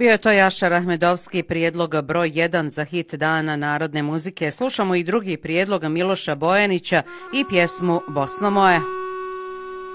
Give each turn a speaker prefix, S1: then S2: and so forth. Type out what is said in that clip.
S1: Bio je to Jašar Ahmedovski, prijedlog broj 1 za hit Dana narodne muzike. Slušamo i drugi prijedlog Miloša Bojanića i pjesmu Bosno moje.